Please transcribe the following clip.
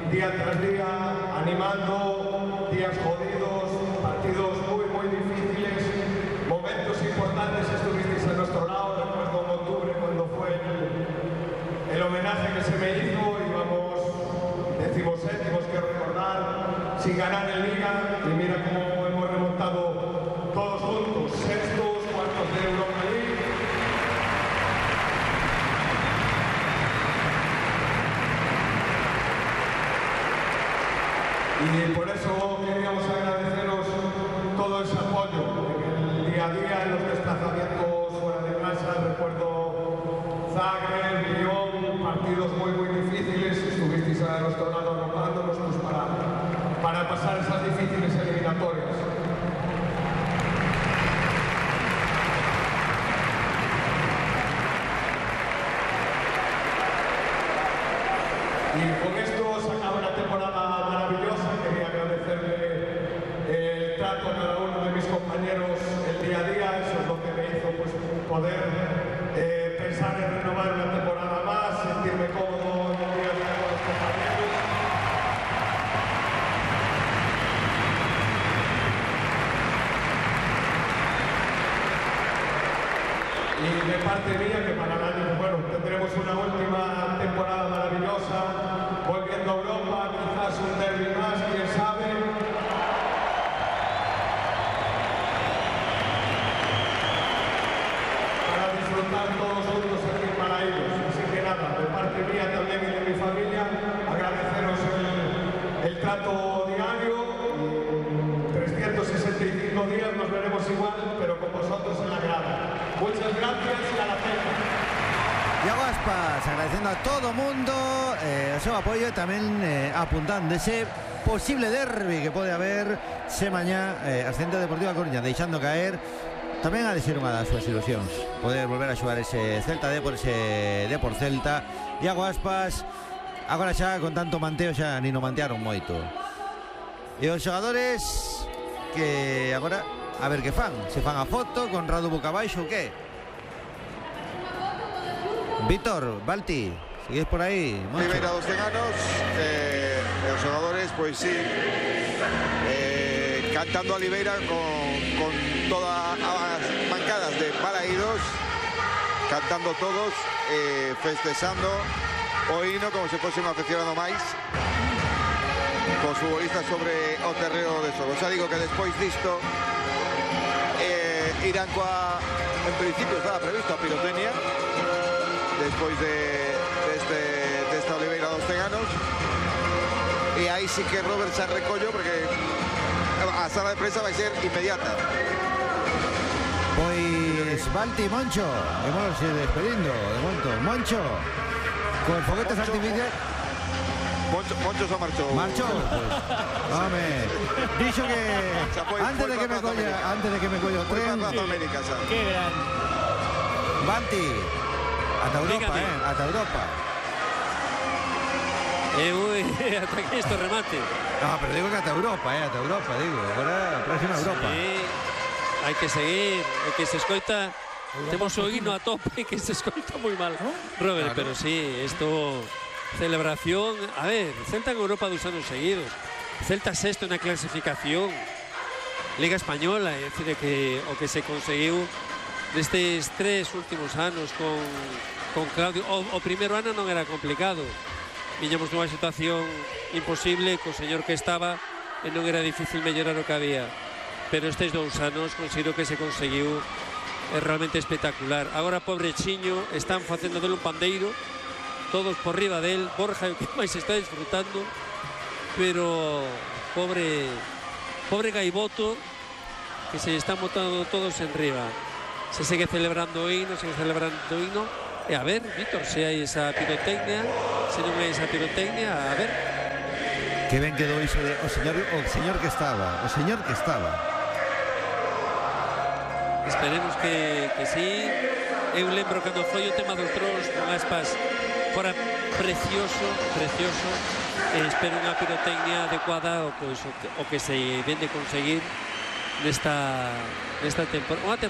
día tras día, animando, días jodidos, partidos muy difíciles, momentos importantes estuvisteis a nuestro lado. Recuerdo en octubre cuando fue el homenaje que se me hizo, íbamos 17º, quiero recordar, sin ganar en Liga, y mira cómo hemos remontado todos juntos, sextos, cuartos de Europa League. Y por eso queríamos agradeceros todo ese apoyo en el día a día, en los desplazamientos fuera de casa. Recuerdo Zagreb, Lyon, partidos muy difíciles, estuvisteis a nuestro lado arropándonos pues para pasar esas difíciles eliminatorias. Y con esto se acaba una temporada maravillosa. Quería agradecerle el trato a cada uno de mis compañeros el día a día. Eso es lo que me hizo pues, poder pensar en renovar una temporada más, sentirme cómodo en el día a día con los compañeros. Y de parte mía, que para el año, bueno, tendremos una última temporada maravillosa, volviendo a Europa, quizás un derbi más, quién sabe. Para disfrutar todos juntos aquí en Balaídos. Así que nada, de parte mía también y de mi familia, agradeceros el trato diario. 365 días nos veremos igual, pero con vosotros en la grada. Muchas gracias y a la fecha. Iago Aspas agradecendo a todo o mundo o seu apoio e tamén apuntando ese posible derbi que pode haber se mañá a Centro Deportiva Coruña, deixando caer tamén ha de ser unha das súas ilusións poder volver a xogar ese Celta D por ese D por Celta. Iago Aspas agora xa con tanto manteo xa ni no mantearon moito, e os xogadores que agora a ver que fan, se fan a foto con Radu boca abaixo ou que? Víctor, Balti, sigues por aí? Oliveira dos Teganos, os xogadores, pois sí, cantando a Oliveira con todas as bancadas de Balaídos, cantando todos, festexando o hino como se fose un aficionado máis, cos futbolistas sobre o terreo de xogo. Xa digo que despois disto irán en principio estaba previsto a pirotecnia despois desta Oliveira dos Teganos, e aí sí que Robert xa recollo porque a sala de prensa vai ser inmediata. Pois Balti, Moncho, vamos despedindo de momento. Moncho, con foguetes artificiales. Moncho xa marchou. Marchou, pues. Home, dixo que antes de que me colla o tren. Que gran. Balti, ata Europa, ata Europa. Ata que isto remate. No, pero digo que ata Europa, digo. Agora próxima Europa. Sí, hai que seguir, é que se escoita. Temos o hino a tope que se escoita moi mal, Robert, pero sí, isto celebración. A ver, Celta en Europa 2 anos seguidos, Celta sexto na clasificación, Liga Española, é dicir, que o que se conseguiu nestes 3 últimos anos con Claudio. O primeiro ano non era complicado, viñamos nunha situación imposible co señor que estaba e non era difícil mellorar o que había, pero estes 2 anos considero que se conseguiu, é realmente espectacular. Agora, pobre Chiño, están facendo dele un pandeiro, todos por riba del. Borja é o que máis está disfrutando, pero pobre Gaiboto, que se están botando todos en riba. Se segue celebrando o hino, e a ver, Víctor, se hai esa pirotecnia, se non hai esa pirotecnia, a ver. Que ben quedou iso de o señor que estaba. Esperemos que sí. Eu lembro cando foi o tema dos trolls con Aspas, fora precioso, espero unha pirotecnia adecuada o que se vende conseguir nesta temporada.